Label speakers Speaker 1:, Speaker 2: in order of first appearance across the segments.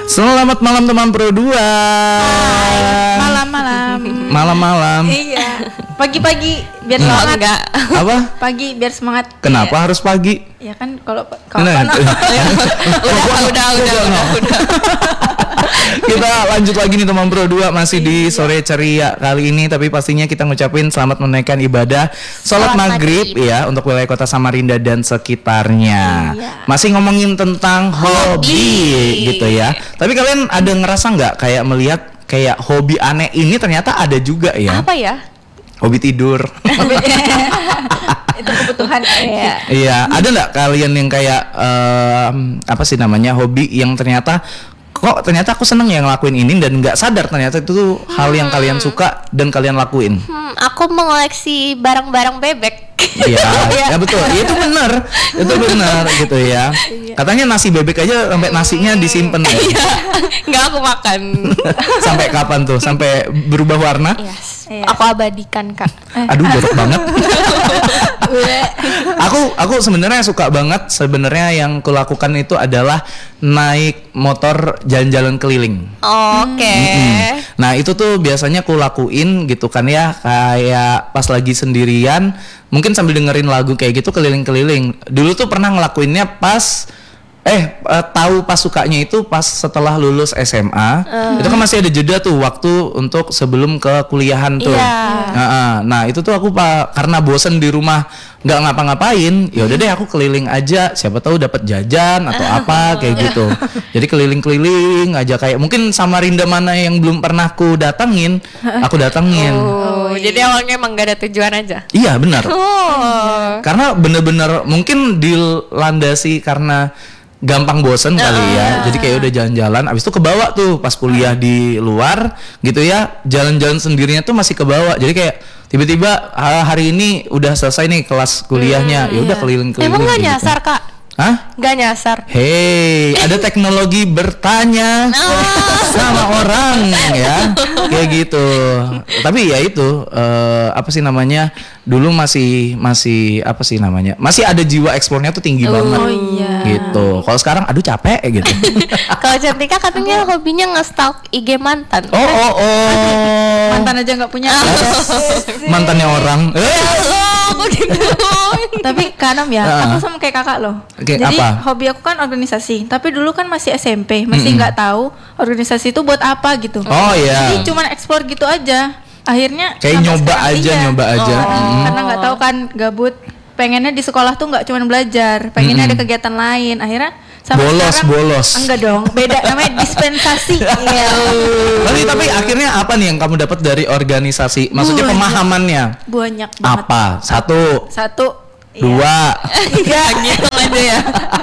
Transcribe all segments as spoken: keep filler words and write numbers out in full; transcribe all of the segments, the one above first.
Speaker 1: Selamat malam teman Pro dua.
Speaker 2: Hai, malam-malam.
Speaker 1: Malam-malam.
Speaker 2: Iya. Pagi-pagi biar
Speaker 1: Hmm.
Speaker 2: semangat.
Speaker 3: Enggak.
Speaker 1: Apa?
Speaker 2: Pagi biar semangat.
Speaker 1: Kenapa
Speaker 2: Iya.
Speaker 1: harus pagi?
Speaker 2: Ya kan kalau kalau
Speaker 1: Nah,
Speaker 2: kan-
Speaker 3: udah, udah, udah, udah, udah.
Speaker 1: Kita lanjut lagi nih teman Pro dua, masih di sore ceria kali ini, tapi pastinya kita ngucapin selamat menunaikan ibadah sholat
Speaker 3: Sholat
Speaker 1: maghrib
Speaker 3: maghrib.
Speaker 1: ya untuk wilayah kota Samarinda dan sekitarnya.
Speaker 2: Iya.
Speaker 1: Masih ngomongin tentang hobi,
Speaker 3: Hobi.
Speaker 1: gitu ya. Tapi kalian ada ngerasa nggak kayak melihat kayak hobi aneh ini ternyata ada juga ya?
Speaker 3: Apa ya?
Speaker 1: Hobi tidur.
Speaker 2: itu kebutuhan. Iya.
Speaker 1: Iya, ada nggak kalian yang kayak em, apa sih namanya hobi yang ternyata kok ternyata aku seneng ya ngelakuin ini dan nggak sadar ternyata itu tuh hal yang kalian suka dan kalian lakuin.
Speaker 3: Hmm, aku mengoleksi barang-barang bebek.
Speaker 1: Iya, ya betul. Ya, itu benar, itu benar gitu ya. Katanya nasi bebek aja sampai nasinya disimpan ya.
Speaker 3: Iya, nggak aku makan.
Speaker 1: Sampai kapan tuh? Sampai berubah warna?
Speaker 3: Yes,
Speaker 2: Iya.
Speaker 3: aku abadikan kak.
Speaker 1: Aduh, jorok banget. aku aku sebenarnya suka banget, sebenarnya yang kulakukan itu adalah naik motor jalan-jalan keliling.
Speaker 3: Oke.
Speaker 1: Mm-mm. Nah itu tuh biasanya aku lakuin gitu kan ya, kayak pas lagi sendirian mungkin sambil dengerin lagu kayak gitu keliling-keliling. Dulu tuh pernah ngelakuinnya pas eh eh, tahu pas sukanya itu pas setelah lulus S M A. Itu kan masih ada jeda tuh waktu untuk sebelum ke kuliahan tuh.
Speaker 3: Iya.
Speaker 1: Nah, nah itu tuh aku pak karena bosen di rumah nggak ngapa-ngapain, ya udah deh aku keliling aja, siapa tahu dapat jajan atau apa kayak gitu. Jadi keliling-keliling aja kayak mungkin Samarinda mana yang belum pernah aku datangin, aku datangin.
Speaker 3: Oh, jadi awalnya emang gak ada tujuan aja.
Speaker 1: Iya benar.
Speaker 3: Oh.
Speaker 1: Karena bener-bener mungkin dilandasi karena gampang bosen kali ya. Jadi kayak udah jalan-jalan, abis itu kebawa tuh pas kuliah di luar gitu ya, jalan-jalan sendirinya tuh masih kebawa. Jadi kayak tiba-tiba ah, hari ini udah selesai nih kelas kuliahnya, ya udah keliling-keliling.
Speaker 3: Emang gak
Speaker 1: gitu.
Speaker 3: nyasar kak?
Speaker 1: Hah?
Speaker 3: Gak nyasar.
Speaker 1: Hei, ada teknologi bertanya sama orang ya, kayak gitu. Tapi ya itu eh, apa sih namanya? Dulu masih masih apa sih namanya? Masih ada jiwa eksplornya tuh tinggi banget.
Speaker 2: Oh iya.
Speaker 1: Gitu. Kalau sekarang aduh capek gitu.
Speaker 3: Kalau Cantika katanya hobinya nge-stalk I G mantan.
Speaker 1: Oh oh oh.
Speaker 2: Mantan aja nggak punya.
Speaker 1: Mantannya orang. Eh,
Speaker 3: Oh, gitu.
Speaker 2: Tapi kanam ya,
Speaker 1: Ah.
Speaker 2: aku sama kayak kakak loh.
Speaker 1: Kayak
Speaker 2: Jadi
Speaker 1: apa?
Speaker 2: hobi aku kan organisasi, tapi dulu kan masih S M P, masih nggak tahu organisasi itu buat apa gitu.
Speaker 1: Oh iya.
Speaker 2: Jadi cuman explore gitu aja. Akhirnya
Speaker 1: Kayak
Speaker 2: sampai
Speaker 1: nyoba
Speaker 2: sekarang,
Speaker 1: aja,
Speaker 2: iya.
Speaker 1: nyoba aja.
Speaker 2: Oh,
Speaker 1: Mm.
Speaker 2: Karena nggak tahu kan gabut. Pengennya di sekolah tuh nggak cuman belajar, pengennya
Speaker 1: Mm-mm.
Speaker 2: ada kegiatan lain. Akhirnya sampai
Speaker 1: Bolos,
Speaker 2: sekarang
Speaker 1: bolos.
Speaker 2: enggak dong, beda namanya dispensasi. Iya.
Speaker 1: Tapi tapi akhirnya apa nih yang kamu dapat dari organisasi? Maksudnya
Speaker 2: Banyak.
Speaker 1: pemahamannya
Speaker 2: Banyak banget.
Speaker 1: apa? Satu,
Speaker 2: Satu, iya.
Speaker 1: dua.
Speaker 2: tiga.
Speaker 3: Ngitung aja ya.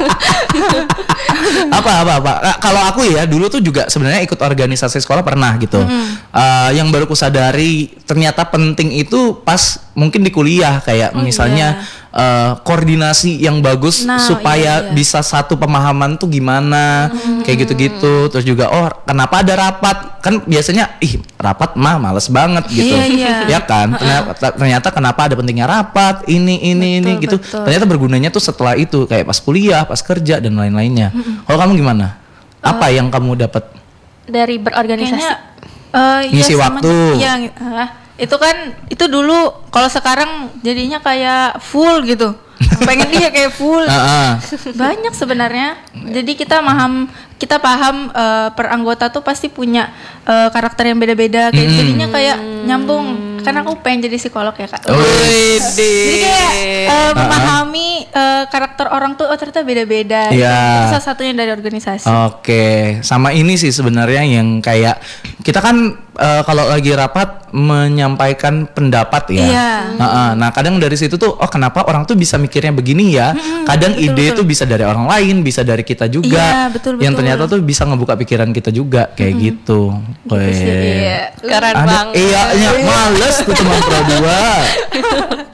Speaker 1: apa apa apa Nah, kalau aku ya dulu tuh juga sebenarnya ikut organisasi sekolah pernah gitu. Eh, yang baru ku sadari ternyata penting itu pas mungkin di kuliah kayak
Speaker 2: Oh,
Speaker 1: misalnya eh, koordinasi yang bagus
Speaker 2: Nah,
Speaker 1: supaya
Speaker 2: iya, iya.
Speaker 1: bisa satu pemahaman tuh gimana kayak gitu-gitu. Terus juga oh kenapa ada rapat, kan biasanya ih rapat mah males banget gitu.
Speaker 2: Iya, iya.
Speaker 1: Ya kan ternyata, ternyata kenapa ada pentingnya rapat ini ini ini
Speaker 2: Betul,
Speaker 1: gitu.
Speaker 2: betul.
Speaker 1: Ternyata bergunanya tuh setelah itu kayak pas kuliah, pas kerja dan lain-lainnya. Kalau kamu gimana? Apa yang kamu dapat?
Speaker 3: Dari berorganisasi.
Speaker 2: Kayaknya eh, iya,
Speaker 1: Ngisi
Speaker 2: sama-
Speaker 1: waktu.
Speaker 2: Iya, ah, itu kan itu dulu. Kalau sekarang jadinya kayak full gitu. Pengen dia kayak full.
Speaker 1: Ah, ah.
Speaker 2: Banyak sebenarnya. Jadi kita paham kita paham eh, per anggota tuh pasti punya eh, karakter yang beda-beda. Kayak
Speaker 1: Mm-mm.
Speaker 2: jadinya kayak nyambung. Karena aku pengen jadi psikolog ya kak.
Speaker 1: Oh,
Speaker 2: Jadi kayak eh, memahami eh, karakter orang tuh oh ternyata beda-beda.
Speaker 1: Iya.
Speaker 2: Itu salah satunya dari organisasi.
Speaker 1: Oke, sama ini sih sebenarnya yang kayak kita kan eh, kalau lagi rapat menyampaikan pendapat ya.
Speaker 2: Iya.
Speaker 1: Nah, ah, nah, kadang dari situ tuh oh kenapa orang tuh bisa mikirnya begini ya? Kadang
Speaker 2: betul,
Speaker 1: ide
Speaker 2: betul.
Speaker 1: tuh bisa dari orang lain, bisa dari kita juga.
Speaker 2: Iya, betul,
Speaker 1: Yang
Speaker 2: betul.
Speaker 1: ternyata tuh bisa ngebuka pikiran kita juga kayak gitu.
Speaker 2: Gitu sih,
Speaker 1: Weh.
Speaker 2: iya.
Speaker 3: Keren
Speaker 1: Ada
Speaker 3: banget.
Speaker 1: iya, males tuh teman Pro dua.